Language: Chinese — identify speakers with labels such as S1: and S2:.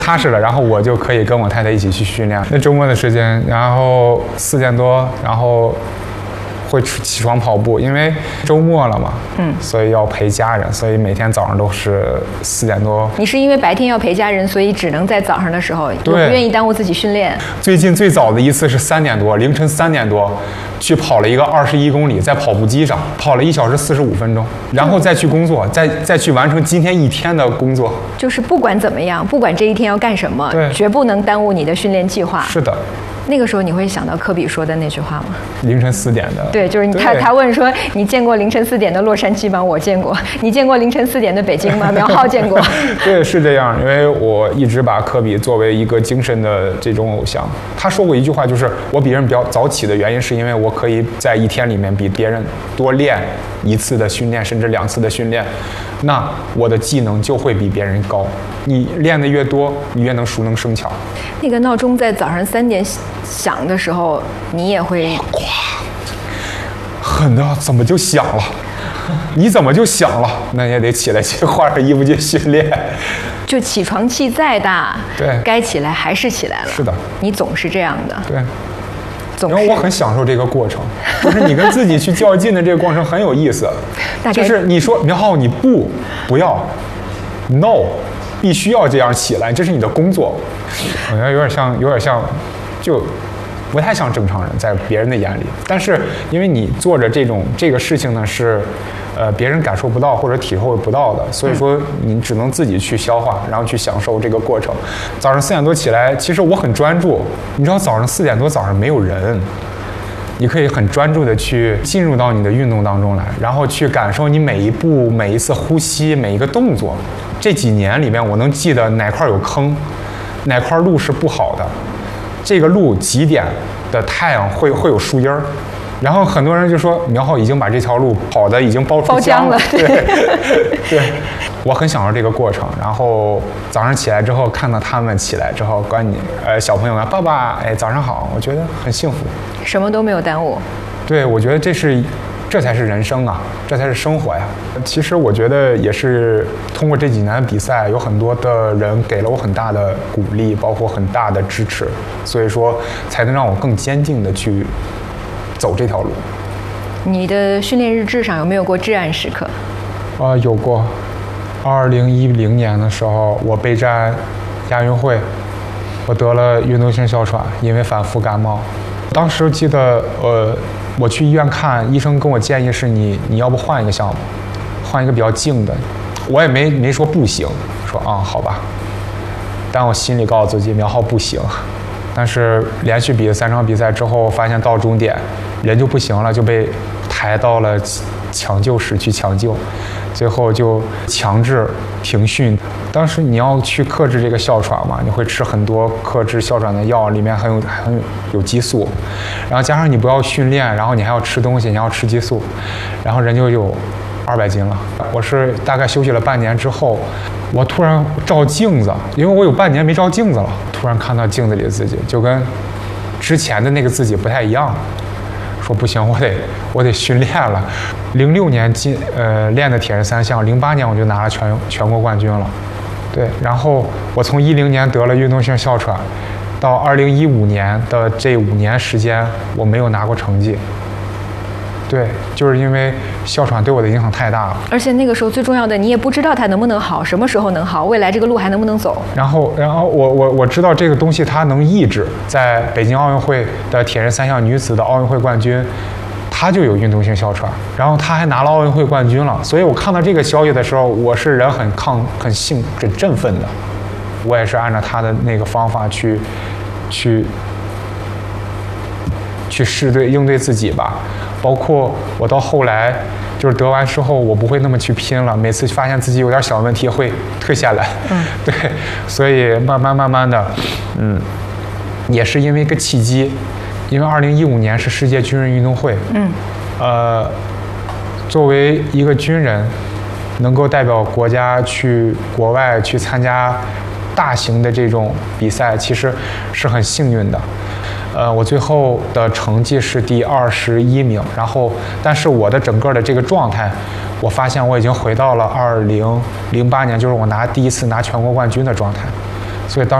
S1: 踏实了，然后我就可以跟我太太一起去训练。那周末的时间，然后4点多，然后会起床跑步，因为周末了嘛，所以要陪家人，所以每天早上都是4点多。
S2: 你是因为白天要陪家人，所以只能在早上的时候，不愿意耽误自己训练。
S1: 最近最早的一次是3点多，凌晨3点多。去跑了一个21公里，在跑步机上跑了1小时45分钟，然后再去工作，再去完成今天一天的工作。
S2: 就是不管怎么样，不管这一天要干什么，绝不能耽误你的训练计划。
S1: 是的。
S2: 那个时候你会想到科比说的那句话吗？
S1: 凌晨4点的。
S2: 对，就是他问说，你见过凌晨4点的洛杉矶吗？我见过。你见过凌晨4点的北京吗？苗浩见过。
S1: 对，是这样，因为我一直把科比作为一个精神的这种偶像。他说过一句话，就是我比人比较早起的原因，是因为我可以在一天里面比别人多练1次的训练，甚至2次的训练，那我的技能就会比别人高。你练的越多，你越能熟能生巧。
S2: 那个闹钟在早上3点响的时候，你也会
S1: 咵，狠的怎么就响了？你怎么就响了？那也得起来去换上衣服去训练。
S2: 就起床气再大，
S1: 对，
S2: 该起来还是起来了。
S1: 是的，
S2: 你总是这样的。
S1: 对。然后我很享受这个过程，就是你跟自己去较劲的这个过程很有意思。就是你说苗浩，你不要 ，no， 必须要这样起来，这是你的工作。我觉得有点像，就不太像正常人，在别人的眼里。但是因为你做着这个事情呢，是别人感受不到或者体会不到的，所以说你只能自己去消化，然后去享受这个过程。早上4点多起来，其实我很专注。你知道早上4点多早上没有人，你可以很专注的去进入到你的运动当中来，然后去感受你每一步、每一次呼吸、每一个动作。这几年里面，我能记得哪块有坑，哪块路是不好的，这个路几点的太阳会有树荫儿。然后很多人就说苗浩已经把这条路跑得已经包出浆了。对，我很享受这个过程。然后早上起来之后，看到他们起来之后，管你小朋友们爸爸早上好，我觉得很幸福，
S2: 什么都没有耽误。
S1: 对，我觉得这才是人生啊，这才是生活呀。其实我觉得也是通过这几年的比赛，有很多的人给了我很大的鼓励，包括很大的支持，所以说才能让我更坚定的去走这条路。
S2: 你的训练日志上有没有过至暗时刻？
S1: 有过。2010年的时候，我备战亚运会，我得了运动性哮喘，因为反复感冒。当时记得，我去医院看，医生跟我建议是你要不换一个项目，换一个比较静的。我也没说不行，说好吧。但我心里告诉自己，苗浩不行。但是连续比了3场比赛之后，发现到终点人就不行了，就被抬到了抢救室去抢救，最后就强制停训。当时你要去克制这个哮喘嘛，你会吃很多克制哮喘的药，里面很有激素，然后加上你不要训练，然后你还要吃东西，你要吃激素，然后人就有200斤了。我是大概休息了半年之后，我突然照镜子，因为我有半年没照镜子了，突然看到镜子里的自己就跟之前的那个自己不太一样，说不行，我得训练了。06年练的铁人3项，08年我就拿了全国冠军了。对，然后我从10年得了运动性哮喘，到2015年的这5年时间，我没有拿过成绩。对，就是因为哮喘对我的影响太大了。
S2: 而且那个时候最重要的，你也不知道它能不能好，什么时候能好，未来这个路还能不能走。
S1: 然后我知道这个东西它能抑制，在北京奥运会的铁人3项女子的奥运会冠军，她就有运动性哮喘，然后她还拿了奥运会冠军了。所以我看到这个消息的时候，我是人很振奋的。我也是按照她的那个方法去应对自己吧。包括我到后来就是得完之后，我不会那么去拼了，每次发现自己有点小问题会退下来。对，所以慢慢的，也是因为一个契机，因为2015年是世界军人运动会，作为一个军人，能够代表国家去国外去参加大型的这种比赛，其实是很幸运的。我最后的成绩是第21名，然后但是我的整个的这个状态，我发现我已经回到了2008年，就是我第一次拿全国冠军的状态， 所以当